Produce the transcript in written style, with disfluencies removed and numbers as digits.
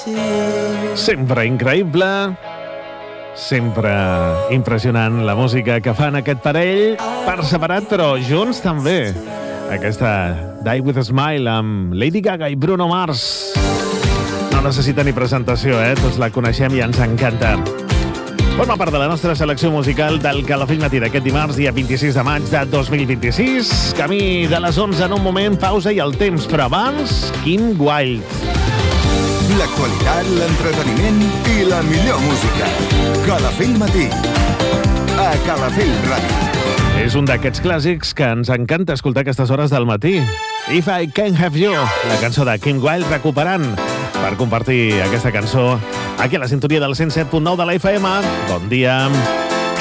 Sempre increïble, sempre impressionant la música que fan aquest parell, per separat però junts també. Aquesta Die With A Smile amb Lady Gaga i Bruno Mars. No necessita ni presentació, tots la coneixem i ens encanta. Forma part de la nostra selecció musical del Calafell Matí d'aquest dimarts, dia 26 de maig de 2026. Camí de les 11 en un moment, pausa i el temps, però abans, Kim Wilde. L'actualitat, l'entreteniment i la millor música. Calafell Matí, a Calafell Ràdio. És un d'aquests clàssics que ens encanta escoltar a aquestes hores del matí. If I Can't Have You, la cançó de Kim Wilde recuperant per compartir aquesta cançó aquí a la sintonia del 107.9 de la FM. Bon dia.